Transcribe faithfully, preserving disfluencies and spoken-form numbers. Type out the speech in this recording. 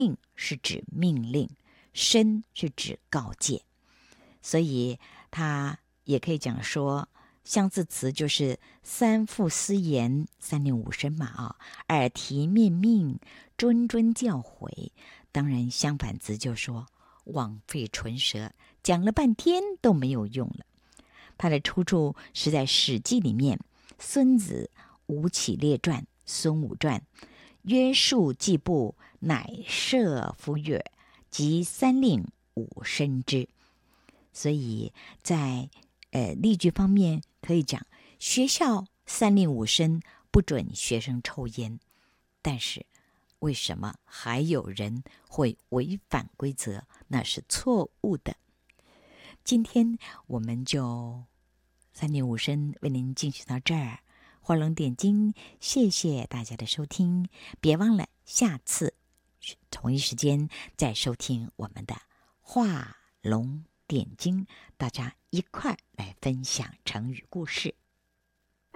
令是指命令，申是指告诫，所以它也可以讲说，相字词就是三复思言，三令五申嘛啊，耳提面命，谆谆教诲。当然相反词就说枉费唇舌，讲了半天都没有用了。它的出处是在《史记》里面，孙子吴起列传孙武传，约束季布，乃射夫曰，即三令五申之。所以在呃例句方面可以讲，学校三令五申不准学生抽烟，但是为什么还有人会违反规则？那是错误的。今天我们就三令五申为您进行到这儿，画龙点睛，谢谢大家的收听，别忘了下次同一时间再收听我们的画龙点睛，大家一块来分享成语故事。